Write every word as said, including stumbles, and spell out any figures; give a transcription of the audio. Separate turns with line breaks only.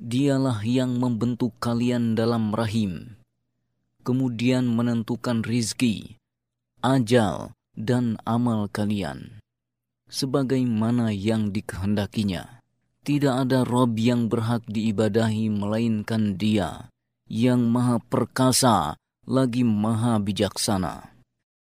Dialah yang membentuk kalian dalam rahim, kemudian menentukan rizki, ajal, dan amal kalian, sebagaimana yang dikehendakinya. Tidak ada Rob yang berhak diibadahi melainkan Dia, yang maha perkasa lagi maha bijaksana.